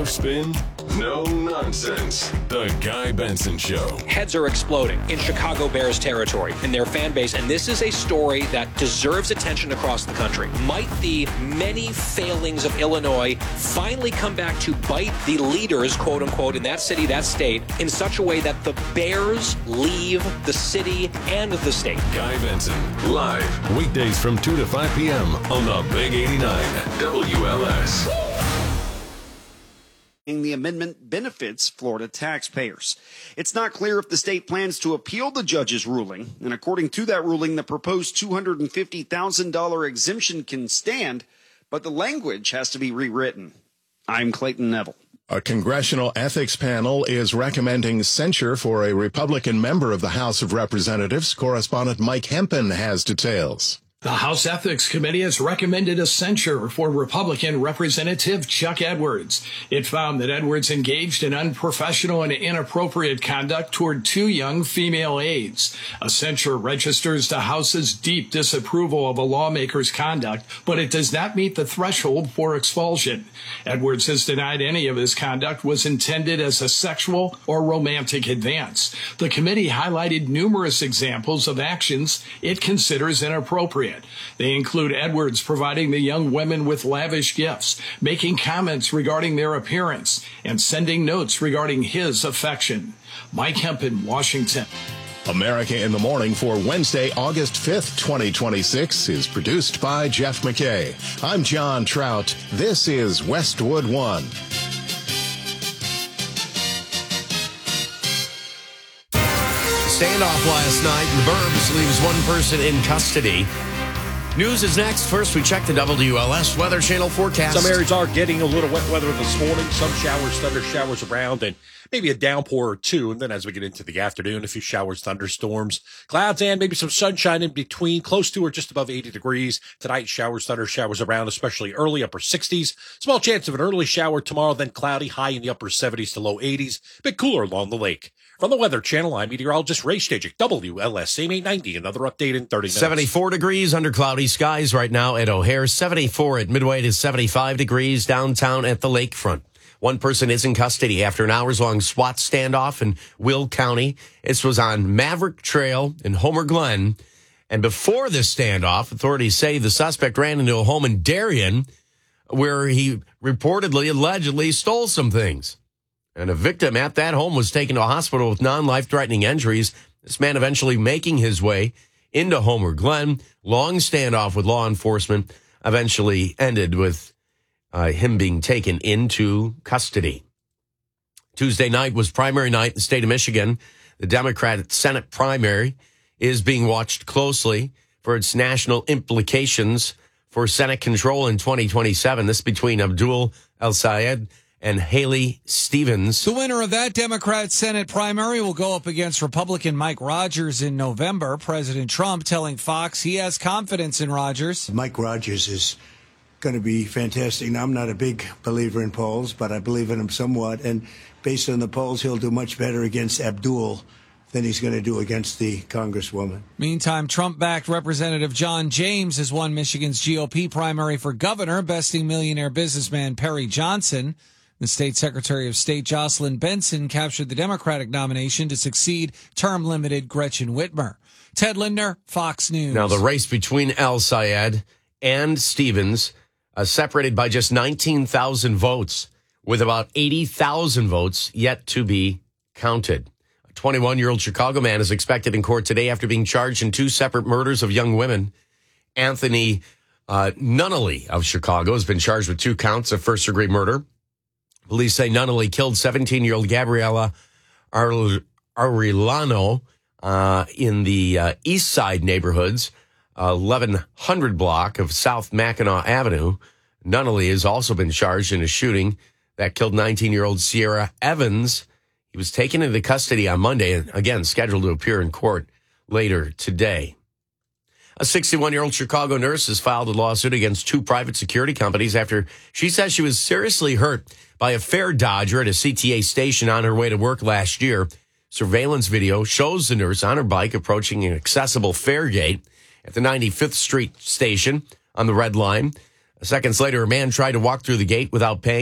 No spin, no nonsense. The Guy Benson Show. Heads are exploding in Chicago Bears territory in their fan base, and this is a story that deserves attention across the country. Might the many failings of Illinois finally come back to bite the leaders, quote unquote, in that city, that state, in such a way that the Bears leave the city and the state? Guy Benson, live, weekdays from 2 to 5 p.m. on the Big 89 WLS. The amendment benefits Florida taxpayers. It's not clear if the state plans to appeal the judge's ruling, and according to that ruling, the proposed $250,000 exemption can stand, but the language has to be rewritten. I'm Clayton Neville. A congressional ethics panel is recommending censure for a Republican member of the House of Representatives. Correspondent Mike Hempen has details. The House Ethics Committee has recommended a censure for Republican Representative Chuck Edwards. It found that Edwards engaged in unprofessional and inappropriate conduct toward two young female aides. A censure registers the House's deep disapproval of a lawmaker's conduct, but it does not meet the threshold for expulsion. Edwards has denied any of his conduct was intended as a sexual or romantic advance. The committee highlighted numerous examples of actions it considers inappropriate. They include Edwards providing the young women with lavish gifts, making comments regarding their appearance, and sending notes regarding his affection. Mike Hempen, Washington. America in the Morning for Wednesday, August 5th, 2026 is produced by Jeff McKay. I'm John Trout. This is Westwood One. Standoff last night in the Burbs leaves one person in custody. News is next. First, we check the WLS Weather Channel forecast. Some areas are getting a little wet weather this morning. Some showers, thunder showers around, and maybe a downpour or two. And then as we get into the afternoon, a few showers, thunderstorms, clouds, and maybe some sunshine in between, close to or just above 80 degrees. Tonight, showers, thunder showers around, especially early upper 60s. Small chance of an early shower tomorrow, then cloudy, high in the upper 70s to low 80s. A bit cooler along the lake. From the Weather Channel, I'm meteorologist Ray Stajic, WLS, same 890. Another update in 30 minutes. 74 degrees under cloudy skies right now at O'Hare. 74 at Midway to 75 degrees downtown at the lakefront. One person is in custody after an hours-long SWAT standoff in Will County. This was on Maverick Trail in Homer Glen. And before this standoff, authorities say the suspect ran into a home in Darien where he reportedly, allegedly stole some things. And a victim at that home was taken to a hospital with non-life-threatening injuries. This man eventually making his way into Homer Glen. Long standoff with law enforcement eventually ended with him being taken into custody. Tuesday night was primary night in the state of Michigan. The Democratic Senate primary is being watched closely for its national implications for Senate control in 2027. This between Abdul El-Sayed and Haley Stevens. The winner of that Democrat Senate primary will go up against Republican Mike Rogers in November. President Trump telling Fox he has confidence in Rogers. Mike Rogers is going to be fantastic. Now, I'm not a big believer in polls, but I believe in him somewhat. And based on the polls, he'll do much better against Abdul than he's going to do against the Congresswoman. Meantime, Trump-backed Representative John James has won Michigan's GOP primary for governor, besting millionaire businessman Perry Johnson. The state secretary of state Jocelyn Benson captured the Democratic nomination to succeed term-limited Gretchen Whitmer. Ted Lindner, Fox News. Now the race between El-Sayed and Stevens separated by just 19,000 votes, with about 80,000 votes yet to be counted. A 21-year-old Chicago man is expected in court today after being charged in two separate murders of young women. Anthony Nunnally of Chicago has been charged with 2 counts of first-degree murder. Police say Nunnally killed 17-year-old Gabriela Arellano in the East Side neighborhoods, 1100 block of South Mackinac Avenue. Nunnally has also been charged in a shooting that killed 19-year-old Sierra Evans. He was taken into custody on Monday and, again, scheduled to appear in court later today. A 61-year-old Chicago nurse has filed a lawsuit against 2 private security companies after she says she was seriously hurt by a fare dodger at a CTA station on her way to work last year. Surveillance video shows the nurse on her bike approaching an accessible fare gate at the 95th Street station on the Red Line. Seconds later, a man tried to walk through the gate without paying.